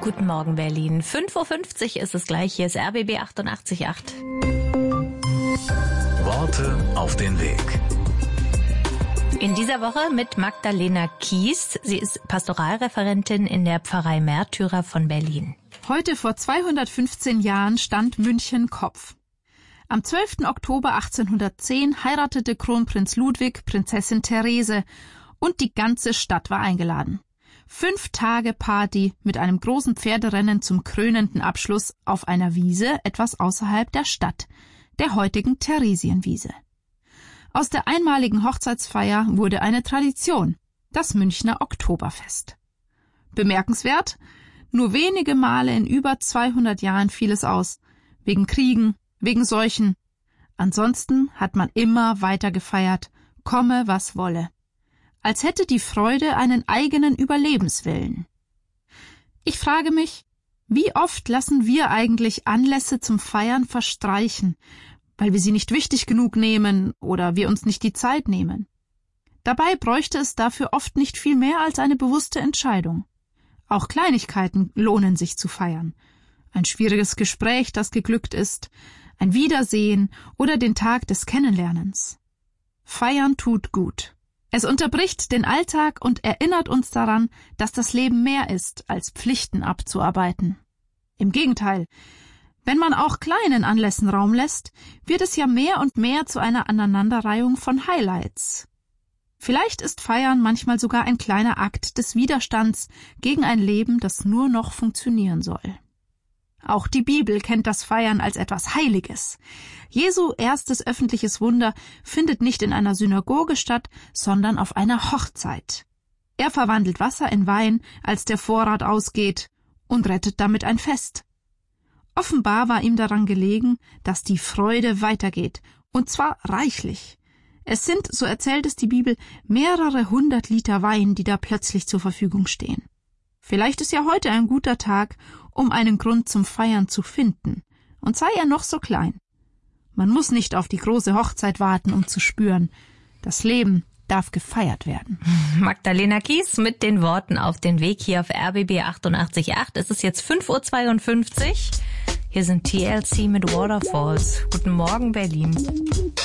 Guten Morgen, Berlin. 5.50 Uhr ist es gleich. Hier ist RBB 88.8. Worte auf den Weg. In dieser Woche mit Magdalena Kies. Sie ist Pastoralreferentin in der Pfarrei Märtyrer von Berlin. Heute vor 215 Jahren stand München Kopf. Am 12. Oktober 1810 heiratete Kronprinz Ludwig Prinzessin Therese und die ganze Stadt war eingeladen. 5 Tage Party mit einem großen Pferderennen zum krönenden Abschluss auf einer Wiese etwas außerhalb der Stadt, der heutigen Theresienwiese. Aus der einmaligen Hochzeitsfeier wurde eine Tradition, das Münchner Oktoberfest. Bemerkenswert, nur wenige Male in über 200 Jahren fiel es aus, wegen Kriegen, wegen Seuchen. Ansonsten hat man immer weiter gefeiert, komme was wolle. Als hätte die Freude einen eigenen Überlebenswillen. Ich frage mich, wie oft lassen wir eigentlich Anlässe zum Feiern verstreichen, weil wir sie nicht wichtig genug nehmen oder wir uns nicht die Zeit nehmen. Dabei bräuchte es dafür oft nicht viel mehr als eine bewusste Entscheidung. Auch Kleinigkeiten lohnen sich zu feiern. Ein schwieriges Gespräch, das geglückt ist, ein Wiedersehen oder den Tag des Kennenlernens. Feiern tut gut. Es unterbricht den Alltag und erinnert uns daran, dass das Leben mehr ist, als Pflichten abzuarbeiten. Im Gegenteil, wenn man auch kleinen Anlässen Raum lässt, wird es ja mehr und mehr zu einer Aneinanderreihung von Highlights. Vielleicht ist Feiern manchmal sogar ein kleiner Akt des Widerstands gegen ein Leben, das nur noch funktionieren soll. Auch die Bibel kennt das Feiern als etwas Heiliges. Jesu erstes öffentliches Wunder findet nicht in einer Synagoge statt, sondern auf einer Hochzeit. Er verwandelt Wasser in Wein, als der Vorrat ausgeht, und rettet damit ein Fest. Offenbar war ihm daran gelegen, dass die Freude weitergeht, und zwar reichlich. Es sind, so erzählt es die Bibel, mehrere 100 Liter Wein, die da plötzlich zur Verfügung stehen. Vielleicht ist ja heute ein guter Tag, um einen Grund zum Feiern zu finden, und sei er noch so klein. Man muss nicht auf die große Hochzeit warten, um zu spüren, das Leben darf gefeiert werden. Magdalena Kies mit den Worten auf den Weg hier auf RBB 88.8. Es ist jetzt 5.52 Uhr. Hier sind TLC mit Waterfalls. Guten Morgen, Berlin.